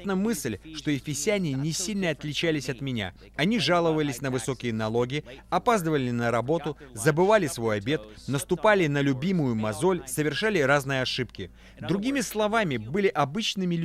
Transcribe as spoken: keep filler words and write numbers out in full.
приятна мысль, что ефесяне не сильно отличались от меня. Они жаловались на высокие налоги, опаздывали на работу, забывали свой обед, наступали на любимую мозоль, совершали разные ошибки. Другими словами, были обычными людьми.